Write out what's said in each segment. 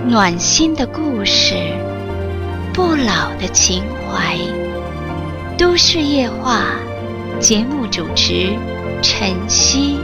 暖心的故事，不老的情怀。都市夜话节目主持晨曦。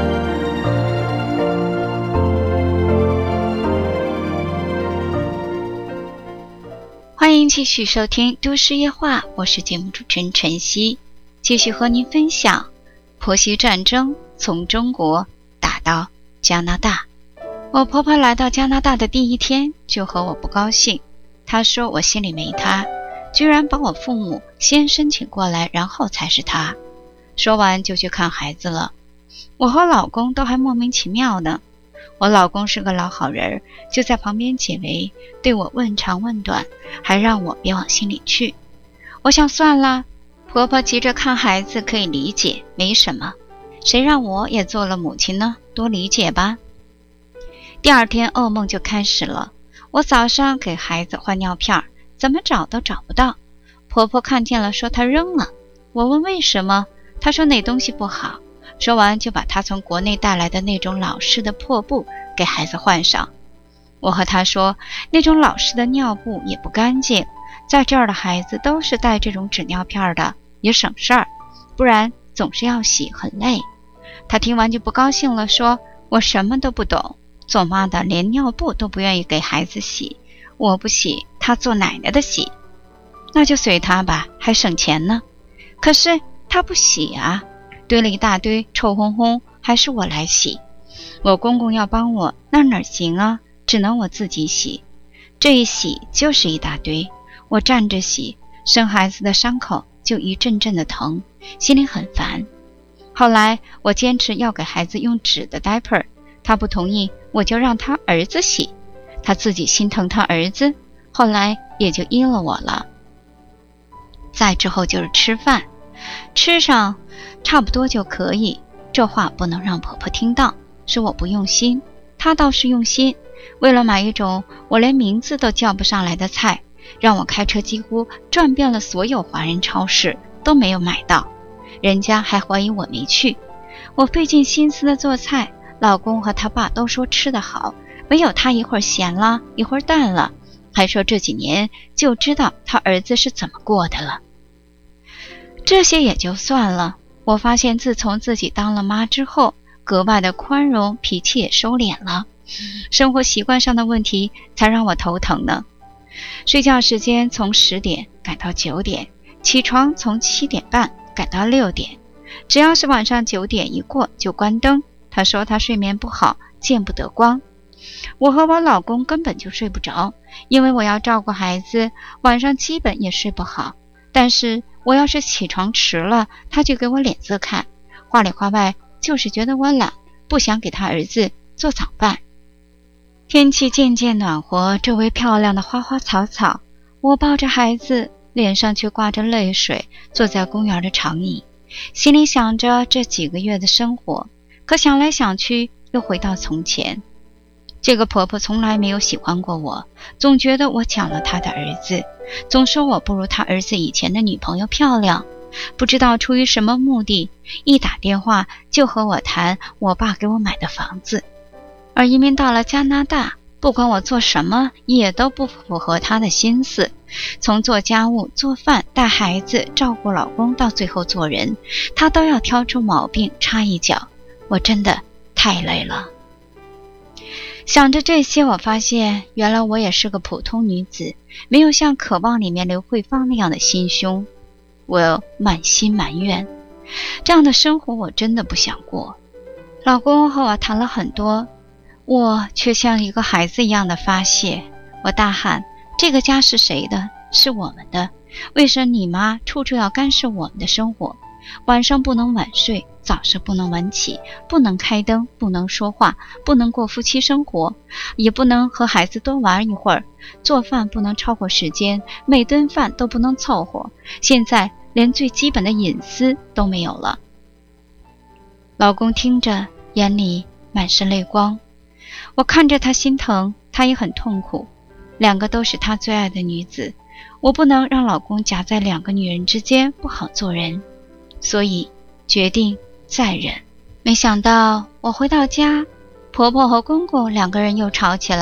欢迎继续收听都市夜话，我是节目主持人晨曦，继续和您分享婆媳战争从中国打到加拿大。我婆婆来到加拿大的第一天就和我不高兴，她说我心里没她，居然把我父母先申请过来，然后才是她。说完就去看孩子了。我和老公都还莫名其妙呢。我老公是个老好人，就在旁边解围，对我问长问短，还让我别往心里去。我想算了，婆婆急着看孩子可以理解，没什么，谁让我也做了母亲呢，多理解吧。第二天噩梦就开始了。我早上给孩子换尿片，怎么找都找不到。婆婆看见了，说她扔了。我问为什么，她说那东西不好。说完就把她从国内带来的那种老式的破布给孩子换上。我和她说，那种老式的尿布也不干净，在这儿的孩子都是带这种纸尿片的，也省事儿，不然总是要洗，很累。她听完就不高兴了，说我什么都不懂，做妈的连尿布都不愿意给孩子洗，我不洗，她做奶奶的洗。那就随她吧，还省钱呢。可是她不洗啊，堆了一大堆，臭烘烘，还是我来洗。我公公要帮我，那哪行啊，只能我自己洗。这一洗就是一大堆，我站着洗，生孩子的伤口就一阵阵的疼，心里很烦。后来我坚持要给孩子用纸的 diaper， 他不同意，我就让他儿子洗，他自己心疼他儿子，后来也就依了我了。再之后就是吃饭，吃上差不多就可以，这话不能让婆婆听到，说我不用心。她倒是用心，为了买一种我连名字都叫不上来的菜，让我开车几乎转遍了所有华人超市都没有买到，人家还怀疑我没去。我费尽心思的做菜，老公和他爸都说吃得好，唯有他一会儿咸了，一会儿淡了，还说这几年就知道他儿子是怎么过的了。这些也就算了，我发现自从自己当了妈之后，格外的宽容，脾气也收敛了，生活习惯上的问题才让我头疼呢。睡觉时间从10点改到9点，起床从7点半改到6点，只要是晚上9点一过就关灯。他说他睡眠不好，见不得光。我和我老公根本就睡不着，因为我要照顾孩子，晚上基本也睡不好。但是我要是起床迟了，他就给我脸色看，话里话外就是觉得我懒，不想给他儿子做早饭。天气渐渐暖和，周围漂亮的花花草草，我抱着孩子，脸上却挂着泪水，坐在公园的长椅，心里想着这几个月的生活，可想来想去又回到从前。这个婆婆从来没有喜欢过我，总觉得我抢了她的儿子，总说我不如她儿子以前的女朋友漂亮。不知道出于什么目的，一打电话就和我谈我爸给我买的房子。而移民到了加拿大，不管我做什么也都不符合她的心思，从做家务、做饭、带孩子、照顾老公到最后做人，她都要挑出毛病插一脚，我真的太累了。想着这些，我发现原来我也是个普通女子，没有像渴望里面刘慧芳那样的心胸。我满心埋怨，这样的生活我真的不想过。老公和我谈了很多，我却像一个孩子一样的发泄。我大喊，这个家是谁的？是我们的，为什么你妈处处要干涉我们的生活？晚上不能晚睡，早上不能晚起，不能开灯，不能说话，不能过夫妻生活，也不能和孩子多玩一会儿，做饭不能超过时间，每顿饭都不能凑合，现在连最基本的隐私都没有了。老公听着，眼里满是泪光，我看着他心疼，他也很痛苦，两个都是他最爱的女子，我不能让老公夹在两个女人之间，不好做人，所以决定再忍。没想到我回到家，婆婆和公公两个人又吵起来，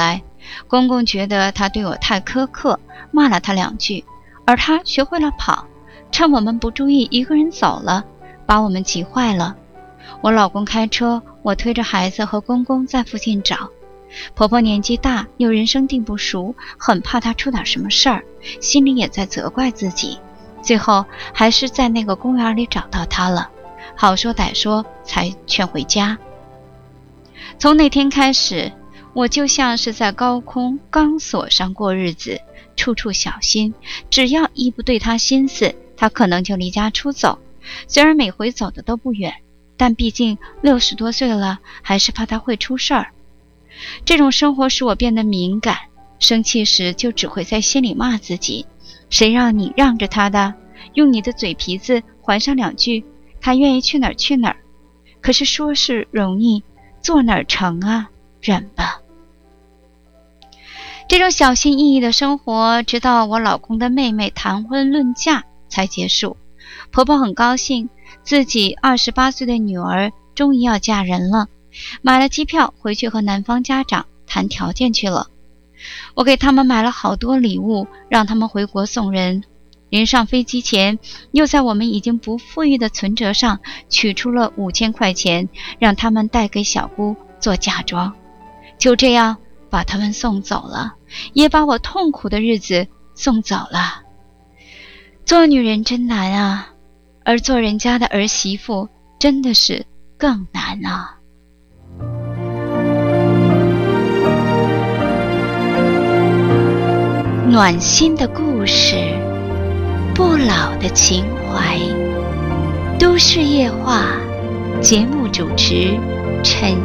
公公觉得他对我太苛刻，骂了他2句，而他学会了跑，趁我们不注意一个人走了，把我们急坏了。我老公开车，我推着孩子和公公在附近找。婆婆年纪大，又人生地不熟，很怕她出点什么事儿，心里也在责怪自己。最后还是在那个公园里找到她了，好说歹说才劝回家。从那天开始，我就像是在高空钢索上过日子，处处小心，只要一不对她心思，她可能就离家出走。虽然每回走的都不远，但毕竟60多岁了，还是怕她会出事儿。这种生活使我变得敏感，生气时就只会在心里骂自己，谁让你让着他的，用你的嘴皮子还上2句，他愿意去哪儿去哪儿。可是说是容易，做哪儿成啊，忍吧。这种小心翼翼的生活，直到我老公的妹妹谈婚论嫁才结束。婆婆很高兴，自己28岁的女儿终于要嫁人了，买了机票回去和男方家长谈条件去了。我给他们买了好多礼物，让他们回国送人。临上飞机前，又在我们已经不富裕的存折上取出了5000块钱，让他们带给小姑做嫁妆。就这样把他们送走了，也把我痛苦的日子送走了。做女人真难啊，而做人家的儿媳妇真的是更难啊。暖心的故事，不老的情怀。都市夜话，节目主持陈